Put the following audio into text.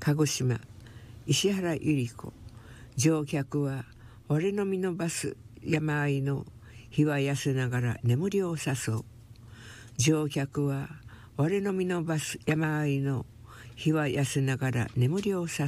鹿児島石原ゆり子。乗客は俺の身のバス山あいの日は痩せながら眠りを誘う。乗客は俺の身のバス山あいの日は痩せながら眠りを誘う。